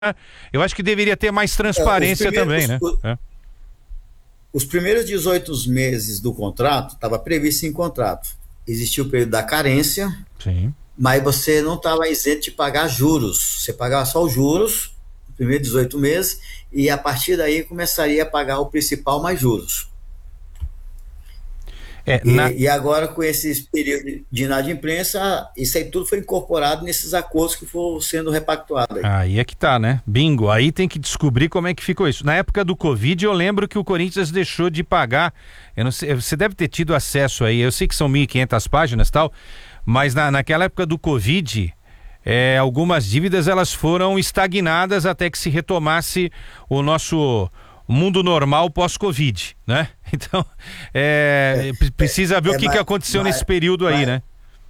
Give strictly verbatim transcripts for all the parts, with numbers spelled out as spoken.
Eu acho que deveria ter mais transparência é, também, né? Os, é. os primeiros dezoito meses do contrato, estava previsto em contrato. Existia o período da carência, Sim. mas você não estava isento de pagar juros. Você pagava só os juros, os primeiros dezoito meses, e a partir daí começaria a pagar o principal mais juros. É, e, na... e agora, com esse período de inadimplência, isso aí tudo foi incorporado nesses acordos que foram sendo repactuados. Aí. aí é que tá, né? Bingo. Aí tem que descobrir como é que ficou isso. Na época do Covid, eu lembro que o Corinthians deixou de pagar. Eu não sei, você deve ter tido acesso aí. Eu sei que são mil e quinhentas páginas e tal, mas na, naquela época do Covid, é, algumas dívidas elas foram estagnadas até que se retomasse o nosso mundo normal pós-Covid, né? Então, é, é, precisa ver é, o que, mas, que aconteceu mas, nesse período aí, mas, né?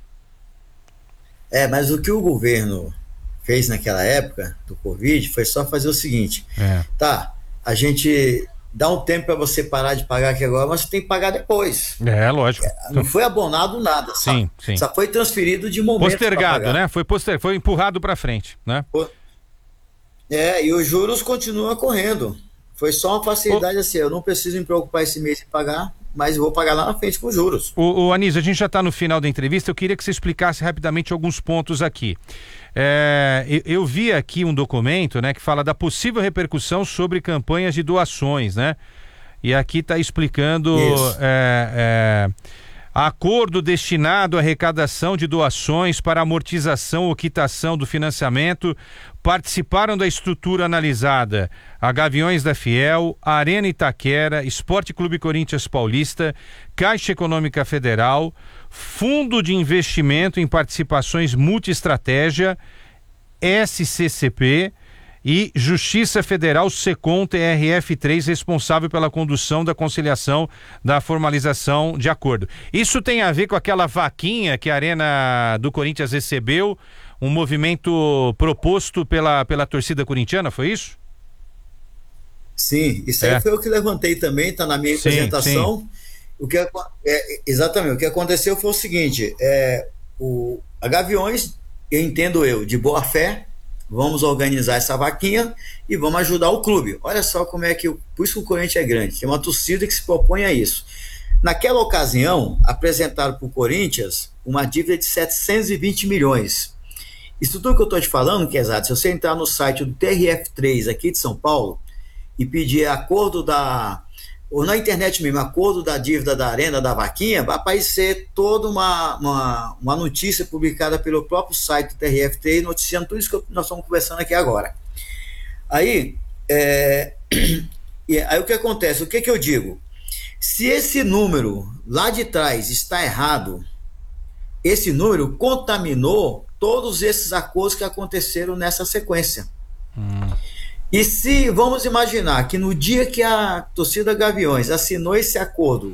É, mas o que o governo fez naquela época do Covid foi só fazer o seguinte, é. tá, a gente dá um tempo para você parar de pagar aqui agora, mas você tem que pagar depois. É, lógico. Não foi abonado nada, sim, só, sim. só foi transferido de momento. Postergado, né? Foi, poster... foi empurrado para frente, né? É, e os juros continuam correndo. Foi só uma facilidade o... assim, eu não preciso me preocupar esse mês em pagar, mas eu vou pagar lá na frente com juros. O, o Anísio, a gente já está no final da entrevista, eu queria que você explicasse rapidamente alguns pontos aqui. É, eu, eu vi aqui um documento, né, que fala da possível repercussão sobre campanhas de doações, né? E aqui está explicando é, é, acordo destinado à arrecadação de doações para amortização ou quitação do financiamento. Participaram da estrutura analisada a Gaviões da Fiel, Arena Itaquera, Esporte Clube Corinthians Paulista, Caixa Econômica Federal, Fundo de Investimento em Participações Multiestratégia, S C C P e Justiça Federal Secom T R F três, responsável pela condução da conciliação da formalização de acordo. Isso tem a ver com aquela vaquinha que a Arena do Corinthians recebeu, um movimento proposto pela, pela torcida corintiana, foi isso? Sim, isso aí é. foi o que levantei também, está na minha sim, apresentação. Sim. O que, é, exatamente, o que aconteceu foi o seguinte, é, o, a Gaviões, eu entendo eu, de boa fé, vamos organizar essa vaquinha e vamos ajudar o clube. Olha só como é que, por isso que o Corinthians é grande, tem uma torcida que se propõe a isso. Naquela ocasião, apresentaram para o Corinthians uma dívida de setecentos e vinte milhões. Isso tudo que eu estou te falando, que é exato, se você entrar no site do T R F três aqui de São Paulo e pedir acordo da, ou na internet mesmo, acordo da dívida da Arena, da vaquinha, vai aparecer toda uma, uma, uma notícia publicada pelo próprio site do T R F três, noticiando tudo isso que nós estamos conversando aqui agora. Aí, é, aí o que acontece? O que, que eu digo? Se esse número lá de trás está errado, esse número contaminou todos esses acordos que aconteceram nessa sequência. Hum. E se, vamos imaginar que no dia que a torcida Gaviões assinou esse acordo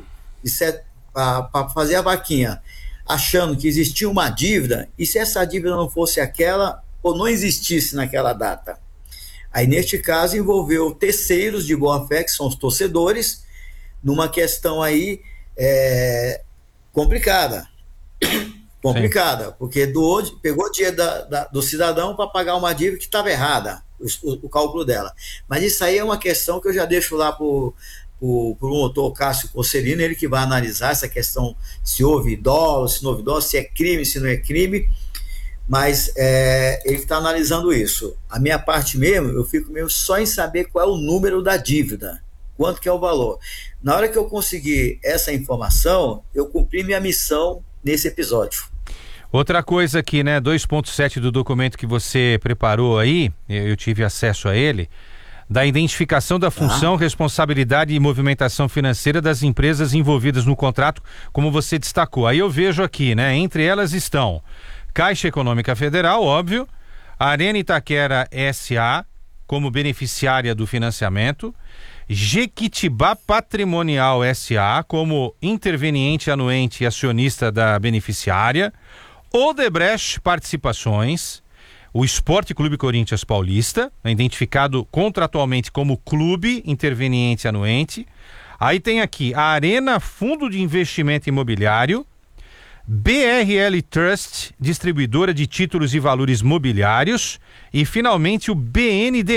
para fazer a vaquinha, achando que existia uma dívida, e se essa dívida não fosse aquela, ou não existisse naquela data? Aí, neste caso, envolveu terceiros de boa-fé, que são os torcedores, numa questão aí é, complicada. complicada, Sim. porque doou, pegou o dinheiro da, da, do cidadão para pagar uma dívida que estava errada, o, o, o cálculo dela. Mas isso aí é uma questão que eu já deixo lá para o promotor Cássio Conselino, ele que vai analisar essa questão, se houve dolo, se não houve dolo, se é crime, se não é crime, mas é, ele está analisando isso. A minha parte mesmo, eu fico mesmo só em saber qual é o número da dívida, quanto que é o valor. Na hora que eu conseguir essa informação, eu cumpri minha missão nesse episódio. Outra coisa aqui, né, dois ponto sete do documento que você preparou aí, eu tive acesso a ele, da identificação da função, ah. responsabilidade e movimentação financeira das empresas envolvidas no contrato, como você destacou. Aí eu vejo aqui, né, entre elas estão Caixa Econômica Federal, óbvio, Arena Itaquera S A, como beneficiária do financiamento, Jequitibá Patrimonial S A como interveniente anuente e acionista da beneficiária, Odebrecht Participações, o Esporte Clube Corinthians Paulista, identificado contratualmente como clube interveniente anuente. Aí tem aqui a Arena Fundo de Investimento Imobiliário, B R L Trust, distribuidora de títulos e valores mobiliários, e finalmente o B N D